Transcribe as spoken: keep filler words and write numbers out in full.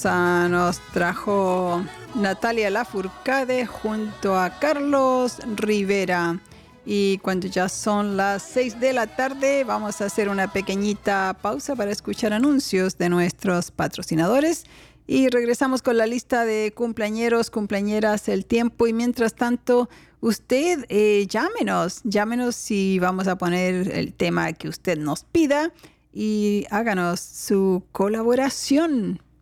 Ah, nos trajo Natalia Lafourcade junto a Carlos Rivera. Y cuando ya son las seis de la tarde, vamos a hacer una pequeñita pausa para escuchar anuncios de nuestros patrocinadores. Y regresamos con la lista de cumpleañeros, cumpleañeras, el tiempo. Y mientras tanto, usted eh, llámenos, llámenos si vamos a poner el tema que usted nos pida y háganos su colaboración.